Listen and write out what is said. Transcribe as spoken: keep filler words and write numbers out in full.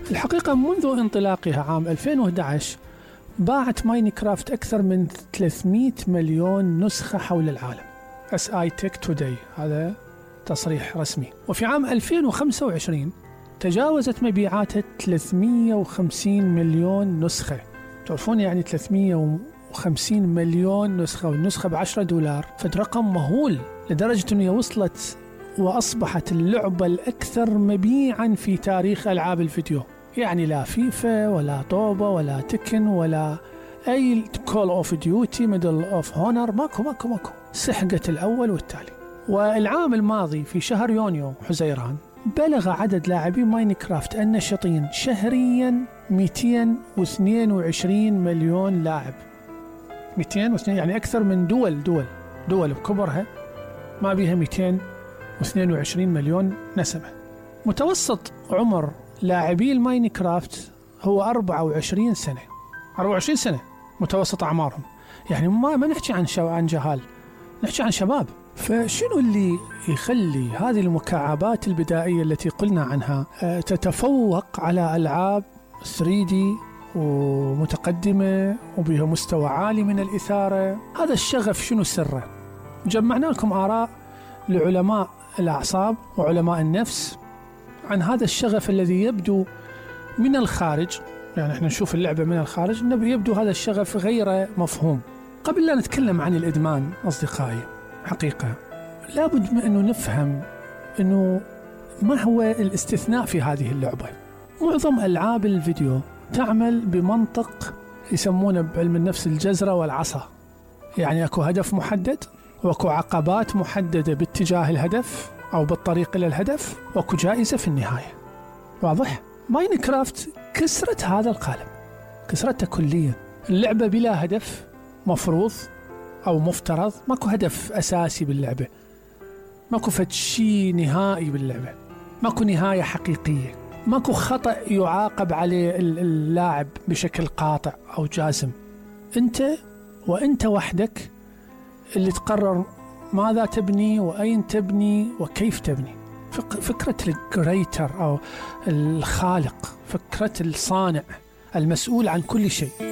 الحقيقة منذ انطلاقها عام ألفين وأحد عشر باعت ماينكرافت أكثر من ثلاثمئة مليون نسخة حول العالم. إس آي Tech Today، هذا تصريح رسمي. وفي عام ألفين وخمسة وعشرين تجاوزت مبيعاتها ثلاثمئة وخمسين مليون نسخة. تعرفون يعني ثلاثمئة وخمسين مليون نسخة، والنسخة بعشرة دولار، فد رقم مهول، لدرجة أنها وصلت وأصبحت اللعبة الأكثر مبيعا في تاريخ ألعاب الفيديو. يعني لا فيفا ولا طوبة ولا تكن ولا أي كول أوف ديوتي ميدل أوف هونر، ماكو ماكو ماكو سحقت الأول والتالي. والعام الماضي في شهر يونيو حزيران بلغ عدد لاعبي ماينكرافت النشطين شهريا مئتين واثنين وعشرين مليون لاعب. مئتين واثنين يعني أكثر من دول دول دول بكبرها ما بيها مئتين واثنين وعشرين مليون نسمة. متوسط عمر لاعبي الماينكرافت هو أربعة وعشرين سنة. أربعة وعشرين سنة متوسط أعمارهم، يعني ما ما نحكي عن شو عن جهال، نحكي عن شباب. فشنو اللي يخلي هذه المكعبات البدائية التي قلنا عنها تتفوق على ألعاب ثري دي ومتقدمة وبها مستوى عالي من الإثارة؟ هذا الشغف شنو سره؟ جمعنا لكم آراء لعلماء الأعصاب وعلماء النفس عن هذا الشغف الذي يبدو من الخارج، يعني احنا نشوف اللعبة من الخارج يبدو هذا الشغف غير مفهوم. قبل لا نتكلم عن الإدمان أصدقائي، حقيقة لابد من أنه نفهم أنه ما هو الاستثناء في هذه اللعبة. معظم ألعاب الفيديو تعمل بمنطق يسمونه بعلم النفس الجزرة والعصا، يعني أكو هدف محدد وأكو عقبات محددة باتجاه الهدف أو بالطريق إلى الهدف، وأكو جائزة في النهاية. واضح؟ ماينكرافت كسرت هذا القالب، كسرته كليا. اللعبة بلا هدف مفروض أو مفترض، ماكو هدف أساسي باللعبة، ماكو فتشي نهائي باللعبة، ماكو نهاية حقيقية، ماكو خطأ يعاقب عليه اللاعب بشكل قاطع أو جازم. أنت وأنت وحدك اللي تقرر ماذا تبني وأين تبني وكيف تبني. فكرة الكريتر أو الخالق، فكرة الصانع المسؤول عن كل شيء.